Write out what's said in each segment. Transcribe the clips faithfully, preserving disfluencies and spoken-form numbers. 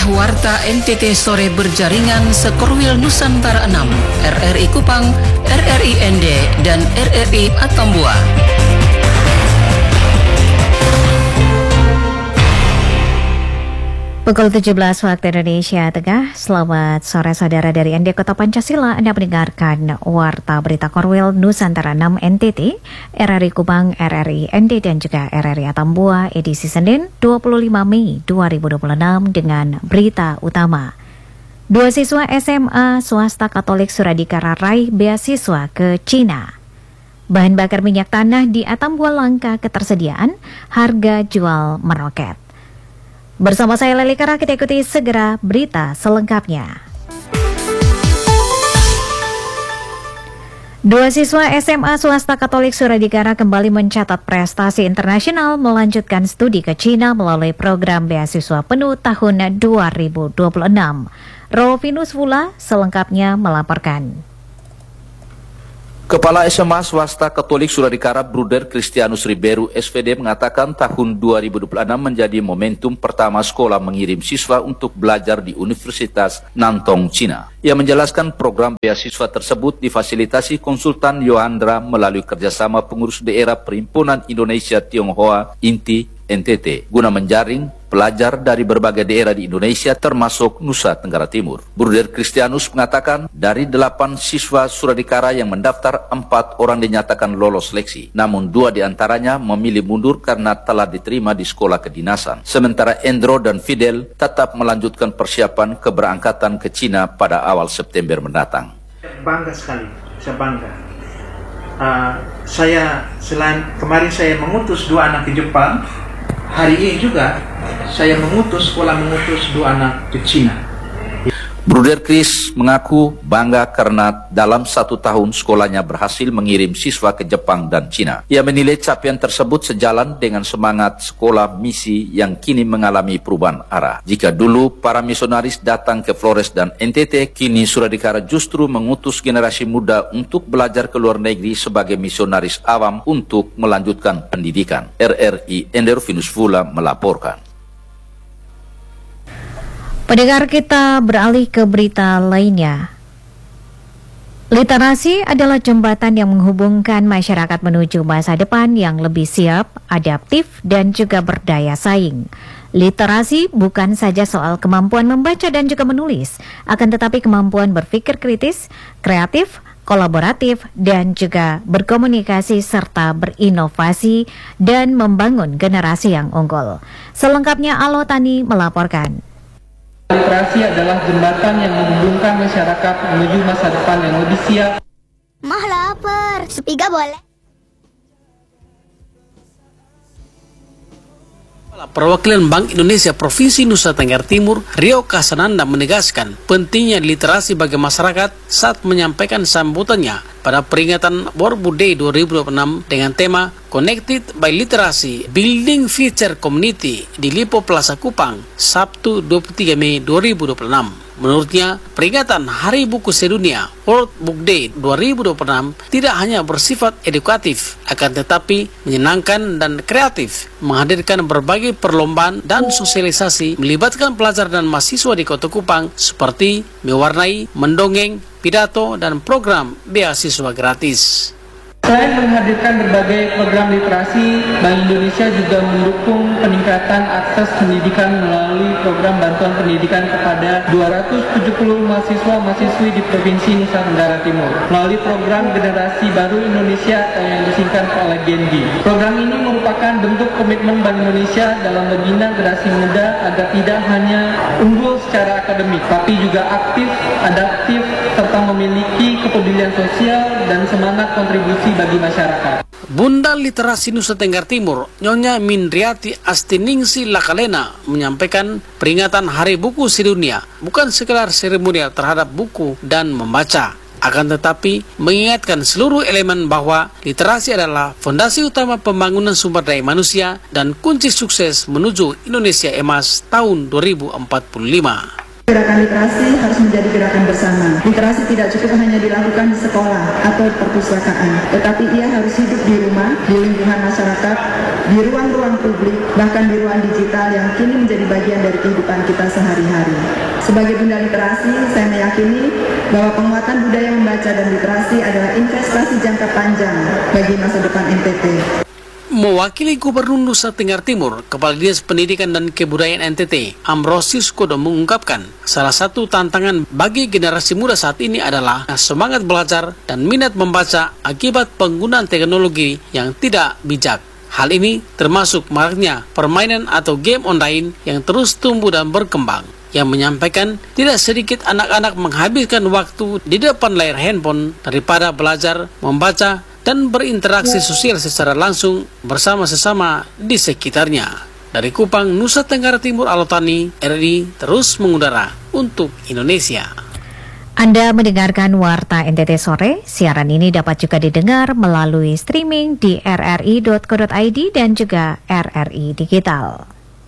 Inilah Warta N T T Sore Berjaringan Sekorwil Nusantara enam, R R I Kupang, R R I N D, dan R R I Atambua. Pukul tujuh belas waktu Indonesia Tengah. Selamat sore saudara dari N D Kota Pancasila. Anda mendengarkan Warta Berita Korwil Nusantara enam N T T, R R I Kupang, R R I N D, dan juga R R I Atambua edisi Senin dua puluh lima Mei dua ribu dua puluh enam dengan berita utama. Dua siswa S M A swasta Katolik Suradikara raih beasiswa ke Cina. Bahan bakar minyak tanah di Atambua langka ketersediaan, harga jual meroket. Bersama saya Leli Kara, kita ikuti segera berita selengkapnya. Dua siswa S M A swasta Katolik Suradikara kembali mencatat prestasi internasional melanjutkan studi ke Cina melalui program beasiswa penuh tahun dua ribu dua puluh enam. Rovinus Vula selengkapnya melaporkan. Kepala S M A swasta Katolik Suradikara Bruder Christianus Ribeiro S V D mengatakan tahun dua ribu dua puluh enam menjadi momentum pertama sekolah mengirim siswa untuk belajar di Universitas Nantong, Cina. Ia menjelaskan program beasiswa tersebut difasilitasi konsultan Yohandra melalui kerjasama pengurus daerah Perhimpunan Indonesia Tionghoa Inti N T T guna menjaring pelajar dari berbagai daerah di Indonesia termasuk Nusa Tenggara Timur. Bruder Christianus mengatakan dari delapan siswa Suradikara yang mendaftar, empat orang dinyatakan lolos seleksi. Namun dua diantaranya memilih mundur karena telah diterima di sekolah kedinasan. Sementara Endro dan Fidel tetap melanjutkan persiapan keberangkatan ke Cina pada awal September mendatang. Bangga sekali, saya bangga. Uh, saya selain kemarin saya mengutus dua anak ke Jepang, hari ini juga saya mengutus sekolah mengutus dua anak ke Cina. Bruder Chris mengaku bangga karena dalam satu tahun sekolahnya berhasil mengirim siswa ke Jepang dan Cina. Ia menilai capaian tersebut sejalan dengan semangat sekolah misi yang kini mengalami perubahan arah. Jika dulu para misionaris datang ke Flores dan N T T, kini Suradikara justru mengutus generasi muda untuk belajar ke luar negeri sebagai misionaris awam untuk melanjutkan pendidikan. R R I Rovinus Vula melaporkan. Pendengar, kita beralih ke berita lainnya. Literasi adalah jembatan yang menghubungkan masyarakat menuju masa depan yang lebih siap, adaptif, dan juga berdaya saing. Literasi bukan saja soal kemampuan membaca dan juga menulis, akan tetapi kemampuan berpikir kritis, kreatif, kolaboratif, dan juga berkomunikasi serta berinovasi dan membangun generasi yang unggul. Selengkapnya Alotani melaporkan. Literasi adalah jembatan yang menghubungkan masyarakat menuju masa depan yang lebih siap. Mah lapar, sepiga boleh. Perwakilan Bank Indonesia Provinsi Nusa Tenggara Timur, Rio Kasananda, menegaskan pentingnya literasi bagi masyarakat saat menyampaikan sambutannya pada peringatan World Day dua ribu dua puluh enam dengan tema Connected by Literasi, Building Future Community di Lipo Plaza Kupang, Sabtu dua puluh tiga Mei dua ribu dua puluh enam. Menurutnya, peringatan Hari Buku Sedunia World Book Day dua ribu dua puluh enam tidak hanya bersifat edukatif, akan tetapi menyenangkan dan kreatif, menghadirkan berbagai perlombaan dan sosialisasi melibatkan pelajar dan mahasiswa di Kota Kupang seperti mewarnai, mendongeng, pidato, dan program beasiswa gratis. Selain menghadirkan berbagai program literasi, Bank Indonesia juga mendukung peningkatan akses pendidikan melalui program bantuan pendidikan kepada dua ratus tujuh puluh mahasiswa-mahasiswi di Provinsi Nusa Tenggara Timur melalui program Generasi Baru Indonesia atau yang disingkat oleh Gen B. Program ini merupakan bentuk komitmen Bank Indonesia dalam membina generasi muda agar tidak hanya unggul secara akademik, tapi juga aktif, adaptif, serta memiliki kepedulian sosial dan semangat kontribusi bagi masyarakat. Bunda Literasi Nusa Tenggara Timur, Nyonya Mindriati Astiningsi Lakalena, menyampaikan peringatan Hari Buku Sedunia bukan sekedar seremonial terhadap buku dan membaca, akan tetapi mengingatkan seluruh elemen bahwa literasi adalah fondasi utama pembangunan sumber daya manusia dan kunci sukses menuju Indonesia Emas tahun dua ribu empat puluh lima. Gerakan literasi harus menjadi gerakan bersama. Literasi tidak cukup hanya dilakukan di sekolah atau perpustakaan, tetapi ia harus hidup di rumah, di lingkungan masyarakat, di ruang-ruang publik, bahkan di ruang digital yang kini menjadi bagian dari kehidupan kita sehari-hari. Sebagai Bunda Literasi, saya meyakini bahwa penguatan budaya membaca dan literasi adalah investasi jangka panjang bagi masa depan N T T. Mewakili Gubernur Nusa Tenggara Timur, Kepala Dinas Pendidikan dan Kebudayaan N T T, Ambrosius Kodo mengungkapkan, salah satu tantangan bagi generasi muda saat ini adalah semangat belajar dan minat membaca akibat penggunaan teknologi yang tidak bijak. Hal ini termasuk maraknya permainan atau game online yang terus tumbuh dan berkembang, yang menyampaikan tidak sedikit anak-anak menghabiskan waktu di depan layar handphone daripada belajar, membaca, dan berinteraksi sosial secara langsung bersama sesama di sekitarnya. Dari Kupang, Nusa Tenggara Timur, Alotani, R R I terus mengudara untuk Indonesia. Anda mendengarkan Warta N T T Sore. Siaran ini dapat juga didengar melalui streaming di r r i dot co dot i d dan juga R R I Digital.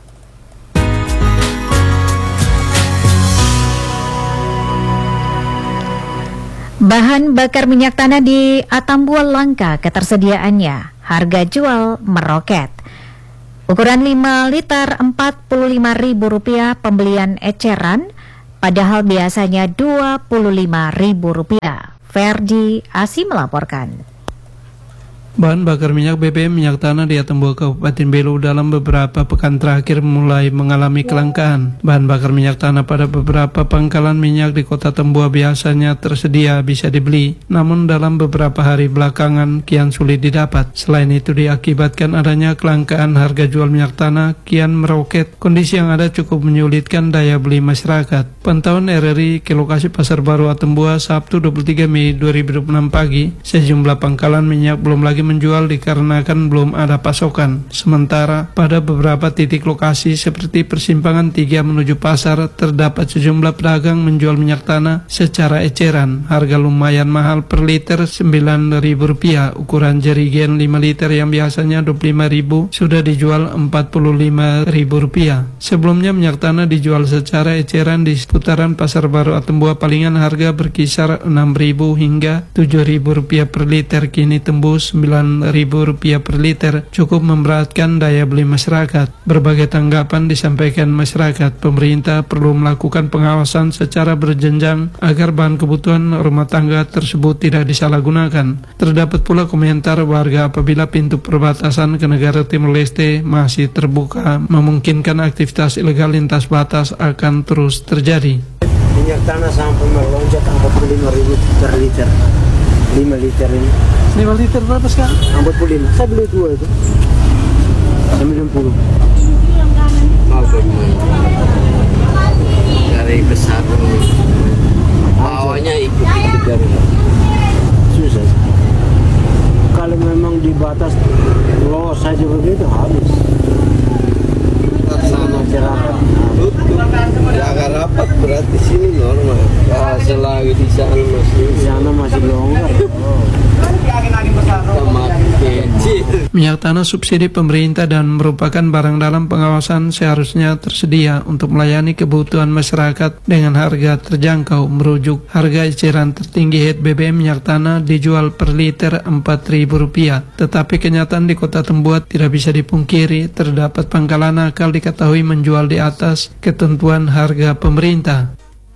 Bahan bakar minyak tanah di Atambua langka ketersediaannya, harga jual meroket. Ukuran lima liter empat puluh lima ribu rupiah pembelian eceran, padahal biasanya dua puluh lima ribu rupiah. Ferdi Asi melaporkan. Bahan bakar minyak B B M minyak tanah di Atambua Kabupaten Belu dalam beberapa pekan terakhir mulai mengalami kelangkaan. Bahan bakar minyak tanah pada beberapa pangkalan minyak di Kota Atambua biasanya tersedia bisa dibeli, namun dalam beberapa hari belakangan kian sulit didapat. Selain itu diakibatkan adanya kelangkaan harga jual minyak tanah kian meroket. Kondisi yang ada cukup menyulitkan daya beli masyarakat. Pantauan R R I ke lokasi Pasar Baru Atambua Sabtu dua puluh tiga Mei dua ribu dua puluh enam pagi, sejumlah pangkalan minyak belum lagi menjual dikarenakan belum ada pasokan. Sementara pada beberapa titik lokasi seperti persimpangan tiga menuju pasar terdapat sejumlah pedagang menjual minyak tanah secara eceran. Harga lumayan mahal per liter sembilan ribu rupiah. Ukuran jerigen lima liter yang biasanya dua puluh lima ribu sudah dijual empat puluh lima ribu rupiah. Sebelumnya minyak tanah dijual secara eceran di seputaran Pasar Baru Atambua palingan harga berkisar enam ribu hingga tujuh ribu rupiah per liter, kini tembus sembilan ribu rupiah per liter, cukup memberatkan daya beli masyarakat. Berbagai tanggapan disampaikan masyarakat. Pemerintah perlu melakukan pengawasan secara berjenjang agar bahan kebutuhan rumah tangga tersebut tidak disalahgunakan. Terdapat pula komentar warga apabila pintu perbatasan ke negara Timor Leste masih terbuka, memungkinkan aktivitas ilegal lintas batas akan terus terjadi. Minyak tanah sampai melonjak empat puluh lima ribu per liter. lima liter ini. lima liter berapa sekarang? empat puluh lima. Saya beli dua itu. sembilan puluh. Dari besar bawahnya ikut-ikut dari susah. Kalau memang di batas los saja begitu habis. Sama masyarakat jaga rapat, berarti sini normal. Ya, selagi di sana masih di sana masih longgar. Oh. Minyak tanah subsidi pemerintah dan merupakan barang dalam pengawasan seharusnya tersedia untuk melayani kebutuhan masyarakat dengan harga terjangkau. Merujuk harga eceran tertinggi head B B M minyak tanah dijual per liter empat ribu rupiah. Tetapi kenyataan di Kota Atambua tidak bisa dipungkiri, terdapat pangkalan nakal diketahui menjual di atas ketentuan harga pemerintah.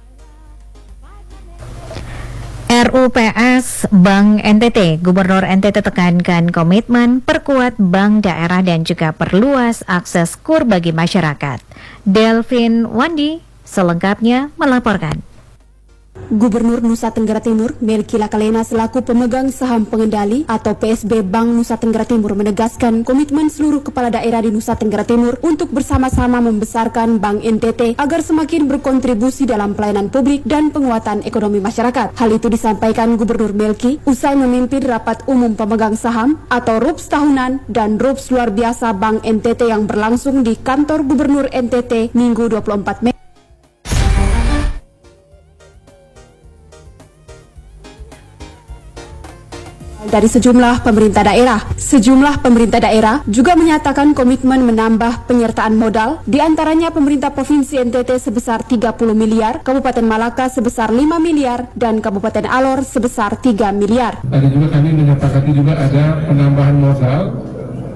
R U P S Bank N T T, Gubernur N T T tekankan komitmen perkuat bank daerah dan juga perluas akses kur bagi masyarakat. Delvin Wandi selengkapnya melaporkan. Gubernur Nusa Tenggara Timur, Melki Lakalena selaku pemegang saham pengendali atau P S B Bank Nusa Tenggara Timur menegaskan komitmen seluruh kepala daerah di Nusa Tenggara Timur untuk bersama-sama membesarkan Bank N T T agar semakin berkontribusi dalam pelayanan publik dan penguatan ekonomi masyarakat. Hal itu disampaikan Gubernur Melki usai memimpin rapat umum pemegang saham atau R U P S tahunan dan R U P S luar biasa Bank N T T yang berlangsung di kantor Gubernur N T T Minggu dua puluh empat Mei. Dari sejumlah pemerintah daerah. Sejumlah pemerintah daerah juga menyatakan komitmen menambah penyertaan modal, di antaranya pemerintah Provinsi N T T sebesar tiga puluh miliar, Kabupaten Malaka sebesar lima miliar, dan Kabupaten Alor sebesar tiga miliar. Tadi juga kami menyepakati juga ada penambahan modal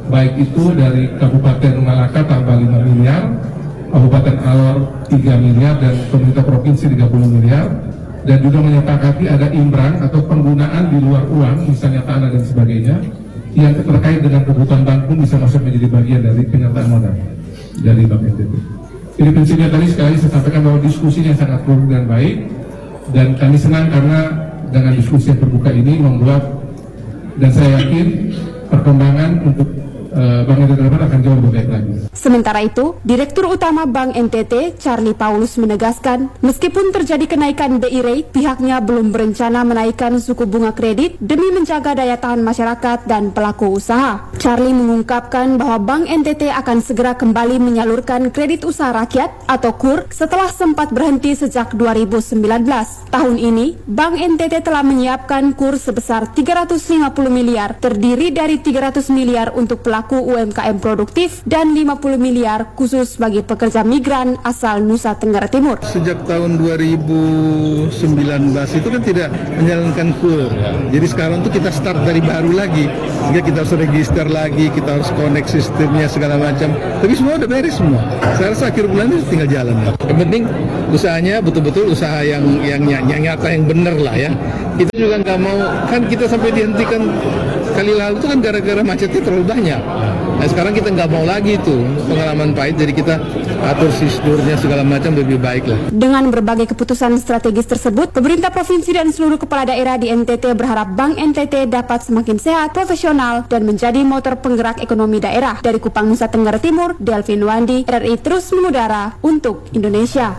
baik itu dari Kabupaten Malaka tambah lima miliar, Kabupaten Alor tiga miliar, dan pemerintah provinsi tiga puluh miliar, dan juga menyepakati ada imbran atau penggunaan di luar uang, misalnya tanah dan sebagainya, yang terkait dengan kebutuhan bank pun bisa masuk menjadi bagian dari penyertaan modal dari Bank N T T. Jadi prinsipnya tadi sekali saya sampaikan bahwa diskusinya sangat produktif dan baik, dan kami senang karena dengan diskusi yang terbuka ini membuat, dan saya yakin perkembangan untuk Bank N T T akan jauh lebih baik lagi. Sementara itu, Direktur Utama Bank N T T, Charlie Paulus menegaskan, meskipun terjadi kenaikan B I rate, pihaknya belum berencana menaikkan suku bunga kredit demi menjaga daya tahan masyarakat dan pelaku usaha. Charlie mengungkapkan bahwa Bank N T T akan segera kembali menyalurkan kredit usaha rakyat atau K U R setelah sempat berhenti sejak dua ribu sembilan belas. Tahun ini, Bank N T T telah menyiapkan K U R sebesar tiga ratus lima puluh miliar, terdiri dari tiga ratus miliar untuk pelaku U M K M produktif dan lima puluh miliar khusus bagi pekerja migran asal Nusa Tenggara Timur. Sejak tahun dua ribu sembilan belas itu kan tidak menjalankan K U R. Jadi sekarang tuh kita start dari baru lagi. Sehingga kita harus register lagi, kita harus connect sistemnya segala macam. Tapi semua udah beres semua. Saya rasa akhir bulan ini tinggal jalan. Yang penting usahanya betul-betul usaha yang yang, yang nyata, yang benar lah ya. Kita juga nggak mau, kan kita sampai dihentikan kali lalu itu kan gara-gara macetnya terlalu banyak. Nah sekarang kita nggak mau lagi itu pengalaman pahit, jadi kita atur sistemnya segala macam lebih baik lah. Dengan berbagai keputusan strategis tersebut, pemerintah provinsi dan seluruh kepala daerah di N T T berharap Bank N T T dapat semakin sehat, profesional, dan menjadi motor penggerak ekonomi daerah. Dari Kupang, Nusa Tenggara Timur, Delvin Wandi, R R I terus mengudara untuk Indonesia.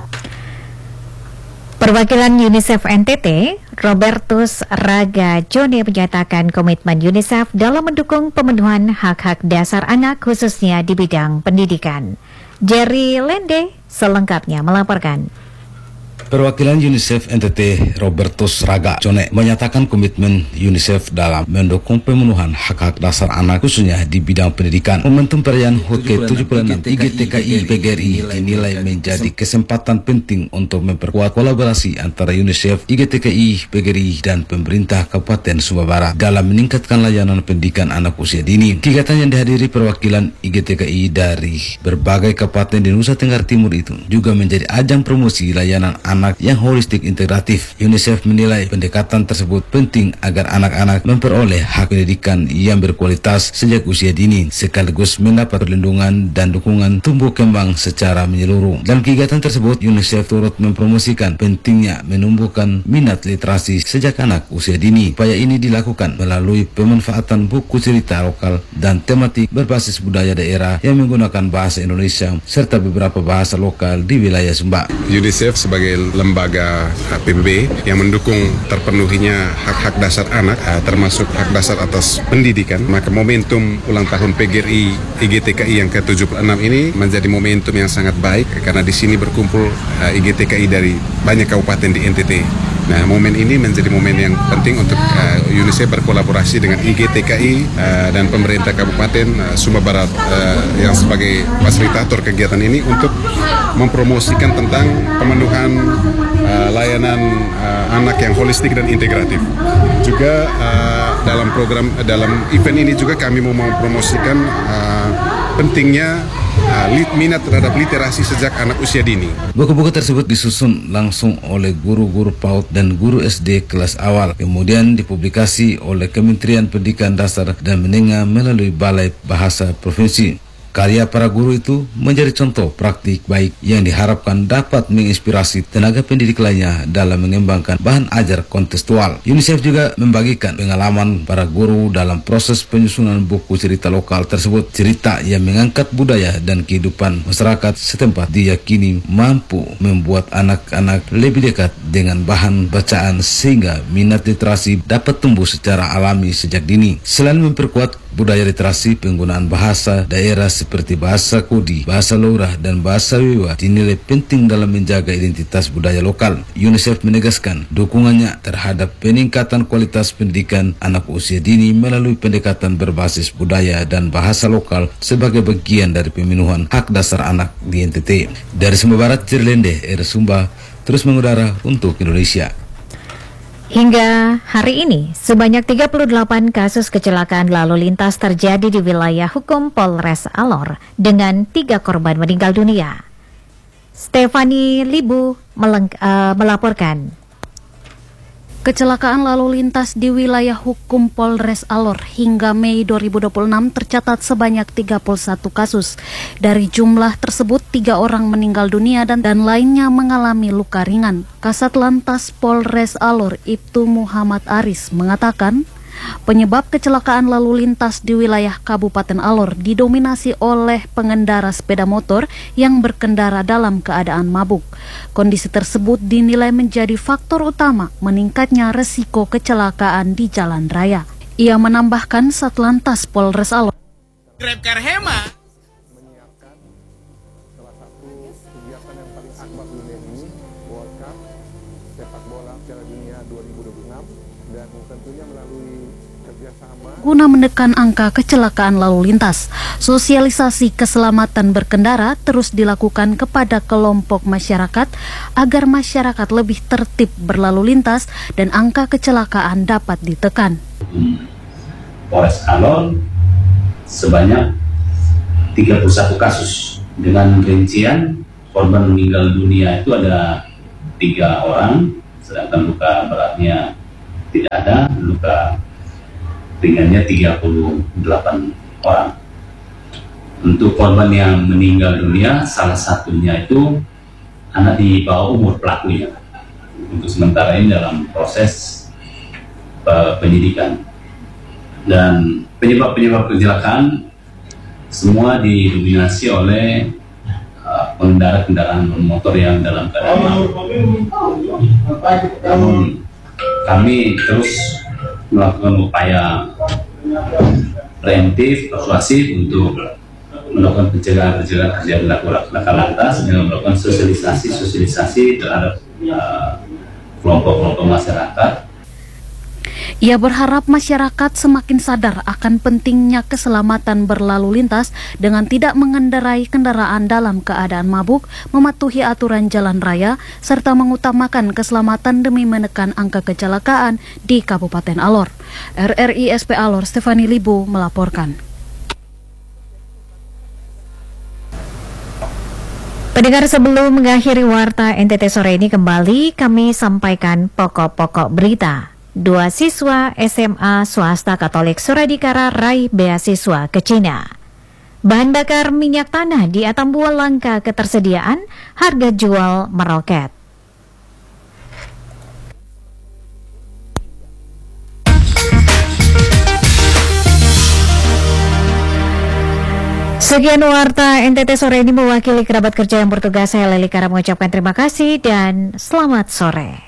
Perwakilan UNICEF N T T, Robertus Raga Jone, menyatakan komitmen UNICEF dalam mendukung pemenuhan hak-hak dasar anak khususnya di bidang pendidikan. Jerry Lende selengkapnya melaporkan. Perwakilan UNICEF N T T Robertus Raga Jone menyatakan komitmen UNICEF dalam mendukung pemenuhan hak-hak dasar anak khususnya di bidang pendidikan. Momentum perayaan H U T ke tujuh puluh enam I G T K I P G R I dinilai menjadi kesempatan penting untuk memperkuat kolaborasi antara UNICEF, I G T K I, P G R I, dan pemerintah Kabupaten Sumba Barat dalam meningkatkan layanan pendidikan anak usia dini. Kegiatan yang dihadiri perwakilan I G T K I dari berbagai kabupaten di Nusa Tenggara Timur itu juga menjadi ajang promosi layanan anak anak yang holistik integratif. UNICEF menilai pendekatan tersebut penting agar anak-anak memperoleh hak pendidikan yang berkualitas sejak usia dini, sekaligus mendapat perlindungan dan dukungan tumbuh kembang secara menyeluruh. Dalam kegiatan tersebut, UNICEF turut mempromosikan pentingnya menumbuhkan minat literasi sejak anak usia dini. Upaya ini dilakukan melalui pemanfaatan buku cerita lokal dan tematik berbasis budaya daerah yang menggunakan bahasa Indonesia serta beberapa bahasa lokal di wilayah Sumba. UNICEF sebagai lembaga P B B yang mendukung terpenuhinya hak-hak dasar anak, termasuk hak dasar atas pendidikan, maka momentum ulang tahun P G R I I G T K I yang ke tujuh puluh enam ini menjadi momentum yang sangat baik karena di sini berkumpul I G T K I dari banyak kabupaten di N T T. Nah, momen ini menjadi momen yang penting untuk uh, UNICEF berkolaborasi dengan I G T K I uh, dan pemerintah Kabupaten uh, Sumba Barat uh, yang sebagai fasilitator kegiatan ini untuk mempromosikan tentang pemenuhan uh, layanan uh, anak yang holistik dan integratif. Juga uh, dalam program uh, dalam event ini juga kami mau mempromosikan uh, pentingnya Uh, minat terhadap literasi sejak anak usia dini. Buku-buku tersebut disusun langsung oleh guru-guru PAUD dan guru S D kelas awal, kemudian dipublikasi oleh Kementerian Pendidikan Dasar dan Menengah melalui Balai Bahasa Provinsi. Karya para guru itu menjadi contoh praktik baik yang diharapkan dapat menginspirasi tenaga pendidik lainnya dalam mengembangkan bahan ajar kontekstual. UNICEF juga membagikan pengalaman para guru dalam proses penyusunan buku cerita lokal tersebut. Cerita yang mengangkat budaya dan kehidupan masyarakat setempat diyakini mampu membuat anak-anak lebih dekat dengan bahan bacaan sehingga minat literasi dapat tumbuh secara alami sejak dini. Selain memperkuat budaya literasi, penggunaan bahasa daerah seperti bahasa Kudi, bahasa Lurah, dan bahasa Wiwa dinilai penting dalam menjaga identitas budaya lokal. UNICEF menegaskan dukungannya terhadap peningkatan kualitas pendidikan anak usia dini melalui pendekatan berbasis budaya dan bahasa lokal sebagai bagian dari pemenuhan hak dasar anak di N T T. Dari Sumba Barat, Cirlende, R Sumba, terus mengudara untuk Indonesia. Hingga hari ini, sebanyak tiga puluh delapan kasus kecelakaan lalu lintas terjadi di wilayah hukum Polres Alor dengan tiga korban meninggal dunia. Stefani Libu meleng, uh, melaporkan. Kecelakaan lalu lintas di wilayah hukum Polres Alor hingga Mei dua ribu dua puluh enam tercatat sebanyak tiga puluh satu kasus. Dari jumlah tersebut, tiga orang meninggal dunia dan, dan lainnya mengalami luka ringan. Kasat Lantas Polres Alor, Ibtu Muhammad Aris, mengatakan penyebab kecelakaan lalu lintas di wilayah Kabupaten Alor didominasi oleh pengendara sepeda motor yang berkendara dalam keadaan mabuk. Kondisi tersebut dinilai menjadi faktor utama meningkatnya resiko kecelakaan di jalan raya. Ia menambahkan Satlantas Polres Alor. GrabCar Hema menyiapkan salah satu kegiatan yang paling akbar dunia ini, World Cup sepak bola Piala Dunia dua ribu dua puluh enam, dan tentunya melalui kerjasama guna menekan angka kecelakaan lalu lintas. Sosialisasi keselamatan berkendara terus dilakukan kepada kelompok masyarakat agar masyarakat lebih tertib berlalu lintas dan angka kecelakaan dapat ditekan. Polres Alor sebanyak tiga puluh satu kasus dengan rincian korban meninggal dunia itu ada tiga orang, sedangkan luka beratnya tidak ada, luka ringannya tiga puluh delapan orang. Untuk korban yang meninggal dunia, salah satunya itu anak di bawah umur pelakunya. Untuk sementara ini dalam proses uh, penyidikan. Dan penyebab-penyebab kecelakaan semua didominasi oleh uh, pengendara kendaraan bermotor yang dalam keadaan mabuk. Namun kami terus melakukan upaya preventif, persuasif untuk melakukan pencegahan-pencegahan terjadi laka lantas dengan melakukan sosialisasi-sosialisasi terhadap uh, kelompok-kelompok masyarakat. Ia berharap masyarakat semakin sadar akan pentingnya keselamatan berlalu lintas dengan tidak mengendarai kendaraan dalam keadaan mabuk, mematuhi aturan jalan raya, serta mengutamakan keselamatan demi menekan angka kecelakaan di Kabupaten Alor. R R I S P Alor, Stefani Libu melaporkan. Pendengar, sebelum mengakhiri Warta N T T sore ini, kembali kami sampaikan pokok-pokok berita. Dua siswa S M A swasta Katolik Suradikara raih beasiswa ke Cina. Bahan bakar minyak tanah di Atambua langka ketersediaan, harga jual meroket. Sekian Warta N T T sore ini, mewakili kerabat kerja yang bertugas, saya Leli Kara mengucapkan terima kasih dan selamat sore.